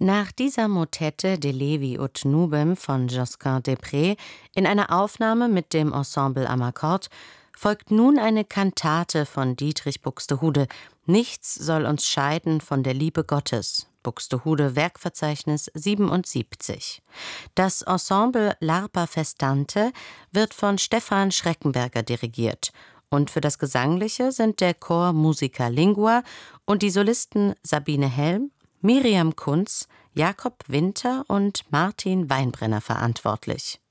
Nach dieser Motette de Levi ut Nubem von Josquin des Prez in einer Aufnahme mit dem Ensemble Amarcord folgt nun eine Kantate von Dietrich Buxtehude. Nichts soll uns scheiden von der Liebe Gottes. Buxtehude, Werkverzeichnis 77. Das Ensemble L'Arpa Festante wird von Stefan Schreckenberger dirigiert. Und für das Gesangliche sind der Chor Musica Lingua und die Solisten Sabine Helm, Miriam Kunz, Jakob Winter und Martin Weinbrenner verantwortlich.